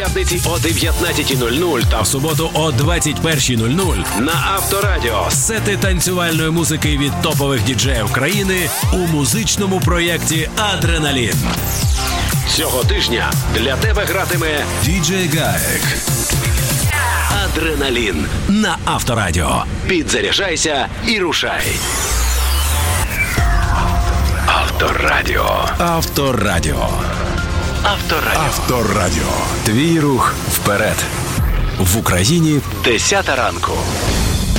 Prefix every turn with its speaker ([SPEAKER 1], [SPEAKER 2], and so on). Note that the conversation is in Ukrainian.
[SPEAKER 1] Щоп'ятниці о 19:00 та в суботу о 21:00 на Авторадіо. Сети танцювальної музики від топових діджеїв країни у музичному проєкті «Адреналін». Цього тижня для тебе гратиме діджей Гаек. «Адреналін» на Авторадіо. Підзаряджайся і рушай. Авторадіо. Авторадіо. Авторадіо. Авторадіо. Твій рух вперед. В Україні 10 ранку.